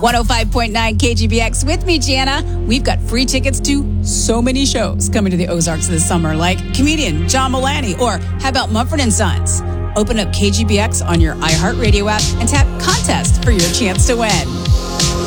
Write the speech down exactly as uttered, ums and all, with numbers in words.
one oh five point nine K G B X with me, Jana. We've got free tickets to so many shows coming to the Ozarks this summer, like comedian John Mulaney, or how about Mumford and Sons? Open up K G B X on your iHeartRadio app and tap contest for your chance to win.